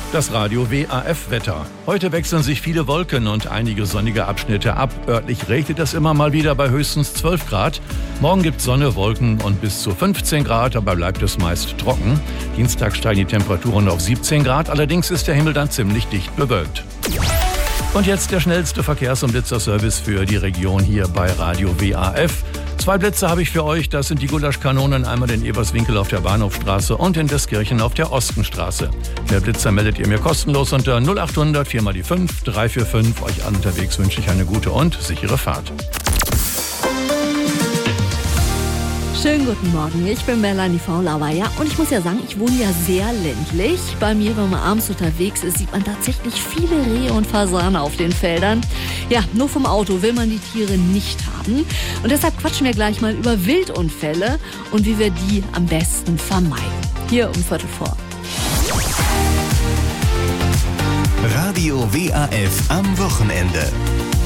Das Radio WAF-Wetter. Heute wechseln sich viele Wolken und einige sonnige Abschnitte ab. Örtlich regnet es immer mal wieder bei höchstens 12 Grad. Morgen gibt es Sonne, Wolken und bis zu 15 Grad, aber bleibt es meist trocken. Dienstag steigen die Temperaturen auf 17 Grad, allerdings ist der Himmel dann ziemlich dicht bewölkt. Und jetzt der schnellste Verkehrs- und Blitzerservice für die Region hier bei Radio WAF. 2 Blitze habe ich für euch, das sind die Gulaschkanonen, einmal in Eberswinkel auf der Bahnhofstraße und in Deskirchen auf der Ostenstraße. Der Blitzer meldet ihr mir kostenlos unter 0800 4 mal die 5 345. Euch allen unterwegs wünsche ich eine gute und sichere Fahrt. Schönen guten Morgen, ich bin Melanie Faulauer, und ich muss ja sagen, ich wohne ja sehr ländlich. Bei mir, wenn man abends unterwegs ist, sieht man tatsächlich viele Rehe und Fasane auf den Feldern. Ja, nur vom Auto will man die Tiere nicht haben. Und deshalb quatschen wir gleich mal über Wildunfälle und wie wir die am besten vermeiden. Hier um 3:15. Radio WAF am Wochenende.